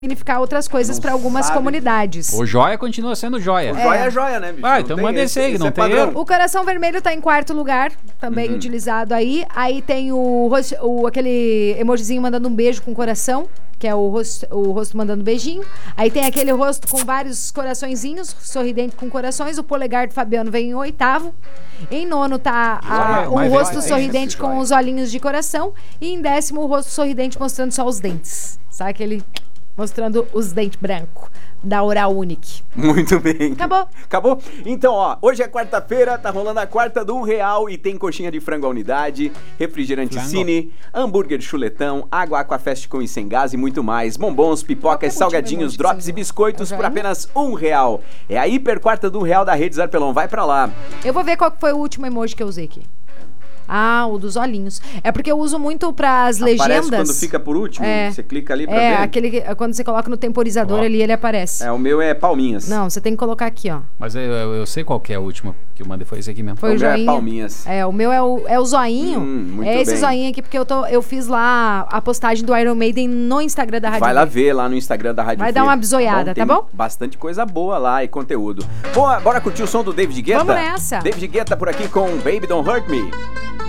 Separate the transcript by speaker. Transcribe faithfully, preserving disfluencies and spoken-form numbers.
Speaker 1: significar outras coisas para algumas
Speaker 2: sabe.
Speaker 1: comunidades.
Speaker 3: O joia continua sendo joia.
Speaker 2: O joia é joia, né, bicho?
Speaker 3: Ah,
Speaker 2: Não
Speaker 3: então
Speaker 2: tem
Speaker 3: manda esse aí, não
Speaker 2: é
Speaker 3: tem
Speaker 2: padrão.
Speaker 3: erro.
Speaker 1: O coração vermelho tá em quarto lugar, também
Speaker 2: Uhum.
Speaker 1: utilizado aí. Aí tem o, rosto- o aquele emojizinho mandando um beijo com coração, que é o rosto, o rosto mandando beijinho. Aí tem aquele rosto com vários coraçõezinhos, sorridente com corações. O polegar do Fabiano vem em oitavo. Em nono tá a-
Speaker 3: Olha,
Speaker 1: o
Speaker 3: mas
Speaker 1: rosto
Speaker 3: vem-
Speaker 1: sorridente
Speaker 2: esse
Speaker 1: com
Speaker 2: joia.
Speaker 1: os olhinhos de coração. E em décimo, o rosto sorridente mostrando só os dentes. Sabe aquele... mostrando os dentes brancos da Oral Unique.
Speaker 2: Muito bem.
Speaker 1: Acabou.
Speaker 2: Acabou? Então, ó, hoje é quarta-feira, tá rolando a quarta do um real e tem coxinha de frango à unidade, refrigerante
Speaker 3: Flango.
Speaker 2: Cine, hambúrguer chuletão, água Aquafest com e sem gás e muito mais, bombons, pipocas,
Speaker 1: Qual que é o
Speaker 2: salgadinhos,
Speaker 1: último
Speaker 2: drops
Speaker 1: emoji
Speaker 2: e
Speaker 1: que você
Speaker 2: biscoitos
Speaker 1: usou?
Speaker 2: por apenas um real. É a hiper quarta do um real da Rede Zarpelão, vai pra lá.
Speaker 1: Eu vou ver qual que foi o último emoji que eu usei aqui. Ah, o dos olhinhos. É porque eu uso muito pras legendas.
Speaker 2: Aparece quando fica por último,
Speaker 1: É.
Speaker 2: você clica ali pra
Speaker 1: É,
Speaker 2: ver.
Speaker 1: aquele que, quando você coloca no temporizador
Speaker 3: Ó.
Speaker 1: ali, ele aparece.
Speaker 2: É, o meu é palminhas.
Speaker 1: Não, você tem que colocar aqui, ó.
Speaker 3: Mas eu, eu, eu sei qual que é a última que eu mandei, foi esse aqui mesmo.
Speaker 1: Foi
Speaker 2: O
Speaker 1: o
Speaker 2: meu é
Speaker 1: joinha.
Speaker 2: palminhas.
Speaker 1: É, o meu é o, é o zoinho.
Speaker 2: Hum, muito
Speaker 1: é esse
Speaker 2: bem.
Speaker 1: zoinho aqui, porque eu, tô, eu fiz lá a postagem do Iron Maiden no Instagram da Rádio
Speaker 2: Vai lá
Speaker 1: V.
Speaker 2: ver lá no Instagram da Rádio
Speaker 1: Vai
Speaker 2: V,
Speaker 1: dar uma bisoiada,
Speaker 2: Tem
Speaker 1: tá bom?
Speaker 2: bastante coisa boa lá e conteúdo. Boa, bora curtir o som do David Guetta?
Speaker 1: Vamos nessa.
Speaker 2: David Guetta por aqui com Baby Don't Hurt Me.